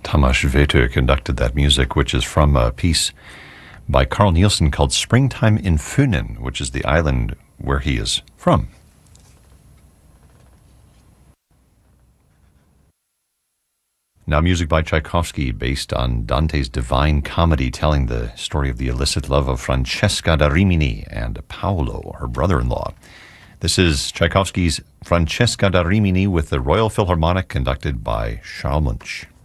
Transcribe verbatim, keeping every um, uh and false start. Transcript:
Tamas Vetter conducted that music, which is from a piece by Carl Nielsen called Springtime in Funen, which is the island where he is from. Now, music by Tchaikovsky based on Dante's Divine Comedy, telling the story of the illicit love of Francesca da Rimini and Paolo, her brother-in-law. This is Tchaikovsky's Francesca da Rimini with the Royal Philharmonic, conducted by Charles Munch.